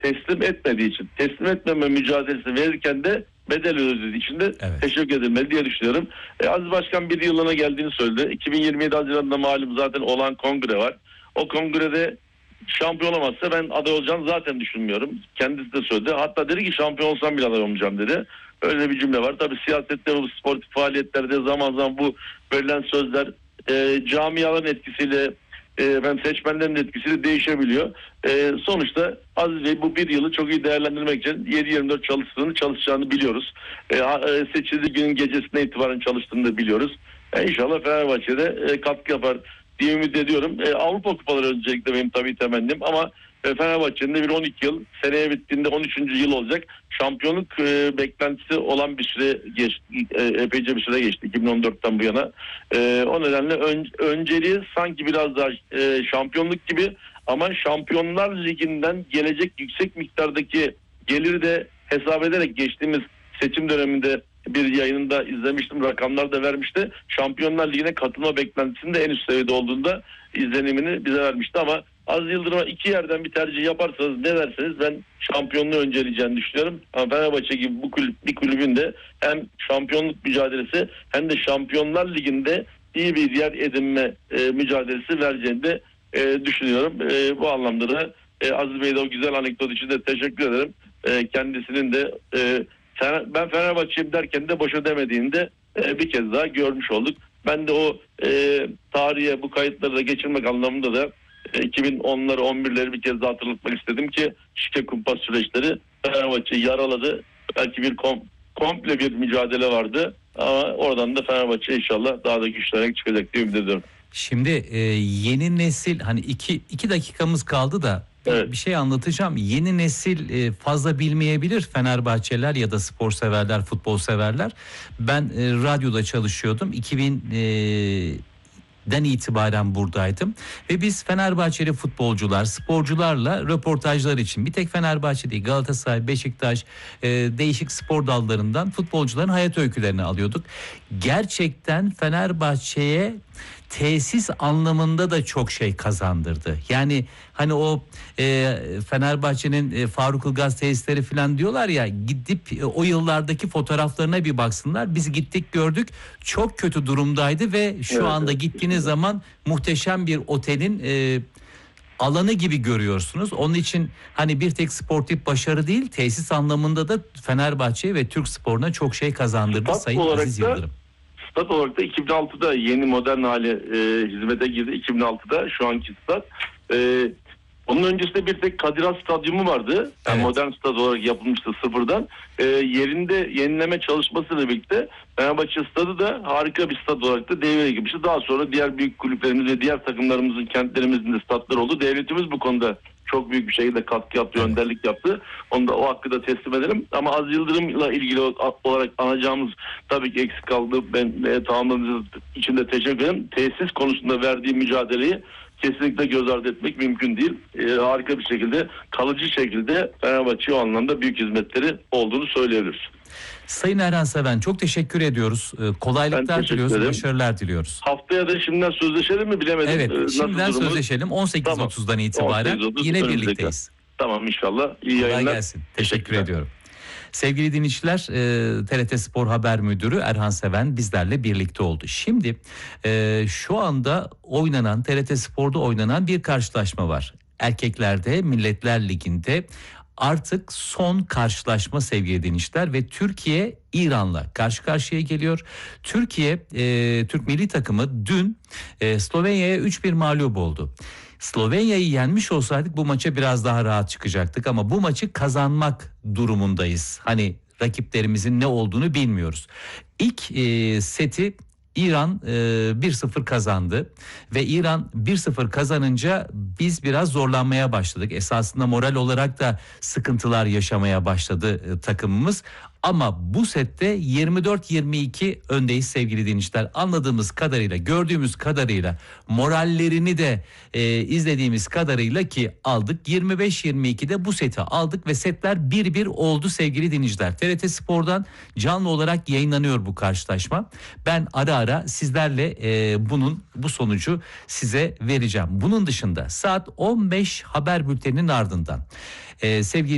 teslim etmediği için, teslim etmeme mücadelesi verirken de bedel ödediği için de teşekkür edilmeli diye düşünüyorum. Aziz Başkan bir yılına geldiğini söyledi. 2027 Haziran'da malum zaten olan kongre var. O kongrede şampiyon olamazsa ben aday olacağını zaten düşünmüyorum. Kendisi de söyledi. Hatta dedi ki şampiyon olsam bile aday olmayacağım dedi. Öyle bir cümle var. Tabii siyasette, bu sportif faaliyetlerde zaman zaman bu verilen sözler camiaların etkisiyle, seçmenlerin etkisiyle değişebiliyor. Sonuçta Aziz Bey bu bir yılı çok iyi değerlendirmek için 7/24 çalışacağını biliyoruz. Seçildiği günün gecesine itibaren çalıştığını da biliyoruz. İnşallah Fenerbahçe'de katkı yapar diye ümit ediyorum. Avrupa Kupaları öncelikle benim tabii temennim, ama Fenerbahçe'nin de bir 12 yıl, seneye bittiğinde 13. yıl olacak. Şampiyonluk beklentisi olan bir süre geçti. Epeyce bir süre geçti 2014'ten bu yana. O nedenle önceliği sanki biraz daha şampiyonluk gibi, ama Şampiyonlar Ligi'nden gelecek yüksek miktardaki geliri de hesap ederek geçtiğimiz seçim döneminde bir yayınında izlemiştim. Rakamlar da vermişti. Şampiyonlar Ligi'ne katılma beklentisinin de en üst seviyede olduğunda izlenimini bize vermişti, ama Aziz Yıldırım'a iki yerden bir tercih yaparsanız ne derseniz ben şampiyonluğu önceleyeceğini düşünüyorum. Ama Fenerbahçe gibi bir kulübün de hem şampiyonluk mücadelesi hem de Şampiyonlar Ligi'nde iyi bir yer edinme mücadelesi vereceğini de düşünüyorum. Bu anlamda da Aziz Bey'de o güzel anekdot için de teşekkür ederim. Kendisinin de ben Fenerbahçe'yim derken de boşa demediğini de bir kez daha görmüş olduk. Ben de o tarihe bu kayıtları da geçirmek anlamında da 2010'ları 11'leri bir kez daha hatırlatmak istedim ki şike kumpas süreçleri Fenerbahçe'yi yaraladı. Belki bir komple bir mücadele vardı, ama oradan da Fenerbahçe inşallah daha da güçlenerek çıkacak diye ümit ediyorum. Şimdi yeni nesil, hani iki dakikamız kaldı da bir şey anlatacağım. Yeni nesil fazla bilmeyebilir, Fenerbahçeliler ya da spor severler, futbol severler. Ben radyoda çalışıyordum. 2000'den itibaren buradaydım ve biz Fenerbahçeli futbolcular, sporcularla röportajlar için, bir tek Fenerbahçe değil, Galatasaray, Beşiktaş, değişik spor dallarından futbolcuların hayat öykülerini alıyorduk. Gerçekten Fenerbahçe'ye tesis anlamında da çok şey kazandırdı. Yani hani o Fenerbahçe'nin Faruk Ilgaz tesisleri falan diyorlar ya, gidip o yıllardaki fotoğraflarına bir baksınlar. Biz gittik, gördük, çok kötü durumdaydı ve şu anda gittiğiniz zaman muhteşem bir otelin alanı gibi görüyorsunuz. Onun için hani bir tek sportif başarı değil, tesis anlamında da Fenerbahçe ve Türk sporuna çok şey kazandırdı Sayın Aziz Yıldırım. Stat olarak da 2006'da yeni modern hale hizmete girdi. 2006'da şu anki stat. Onun öncesinde bir tek Kadir Has Stadyumu vardı. Yani modern stat olarak yapılmıştı sıfırdan. Yerinde yenileme çalışmasıyla birlikte Fenerbahçe stadı da harika bir stat olarak da devreye girmişti. Daha sonra diğer büyük kulüplerimiz ve diğer takımlarımızın, kentlerimizin de statları oldu. Devletimiz bu konuda çok büyük bir şekilde katkı yaptı, önderlik yaptı. Onu da, o hakkı da teslim edelim. Ama Aziz Yıldırım'la ilgili olarak anacağımız tabii ki eksik kaldı. Ben tamamladığınız için de teşekkür ederim. Tesis konusunda verdiği mücadeleyi kesinlikle göz ardı etmek mümkün değil. Harika bir şekilde, kalıcı şekilde Fenerbahçe o anlamda büyük hizmetleri olduğunu söyleyebiliriz. Sayın Erhan Seven, çok teşekkür ediyoruz. Kolaylıklar diliyoruz, başarılar diliyoruz. Haftaya da şimdiden sözleşelim mi bilemedim. Evet, şimdiden sözleşelim. 18.30'dan itibaren 18.30 yine birlikteyiz. Tamam, inşallah. İyi yayınlar. Kolay gelsin. Teşekkür ediyorum. Sevgili dinleyiciler, TRT Spor Haber Müdürü Erhan Seven bizlerle birlikte oldu. Şimdi şu anda TRT Spor'da oynanan bir karşılaşma var. Erkeklerde Milletler Ligi'nde artık son karşılaşma sevgili dinleyiciler ve Türkiye İran'la karşı karşıya geliyor. Türk milli takımı dün Slovenya'ya 3-1 mağlup oldu. Slovenya'yı yenmiş olsaydık bu maça biraz daha rahat çıkacaktık, ama bu maçı kazanmak durumundayız. Hani rakiplerimizin ne olduğunu bilmiyoruz. İlk seti İran 1-0 kazandı ve İran 1-0 kazanınca biz biraz zorlanmaya başladık. Esasında moral olarak da sıkıntılar yaşamaya başladı takımımız. Ama bu sette 24-22 öndeyiz sevgili dinleyiciler. Anladığımız kadarıyla, gördüğümüz kadarıyla, morallerini de izlediğimiz kadarıyla ki aldık. 25-22'de bu seti aldık ve setler 1-1 oldu sevgili dinleyiciler. TRT Spor'dan canlı olarak yayınlanıyor bu karşılaşma. Ben ara ara sizlerle bu sonucu size vereceğim. Bunun dışında saat 15 haber bülteninin ardından sevgili